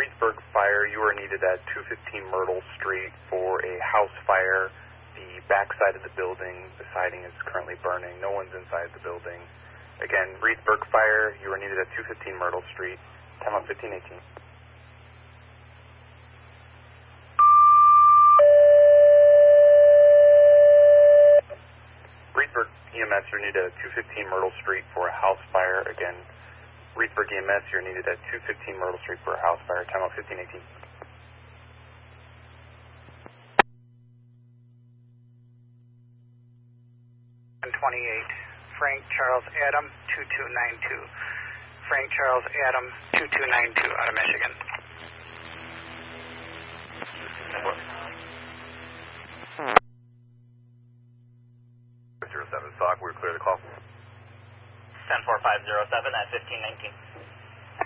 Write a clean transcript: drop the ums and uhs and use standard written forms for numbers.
Reedsburg Fire, you are needed at 215 Myrtle Street for a house fire. The back side of the building, the siding is currently burning. No one's inside the building. Again, Reedsburg Fire, you are needed at 215 Myrtle Street, time up 1518. Reedsburg EMS, you're needed at 215 Myrtle Street for a house fire. Again, Reedsburg EMS, you're needed at 215 Myrtle Street for a house fire, time up 1518. 28, Frank Charles Adam, 2292. Frank Charles Adam, 2292 out of Michigan. 07 SOC, we're clear to call. 104-507 at 1519.